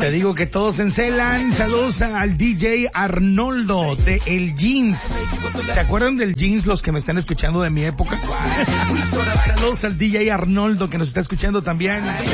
Te digo que todos encelan. Saludos al DJ Arnoldo de El Jeans. ¿Se acuerdan del Jeans los que me están escuchando de mi época? Saludos al DJ Arnoldo que nos está escuchando también.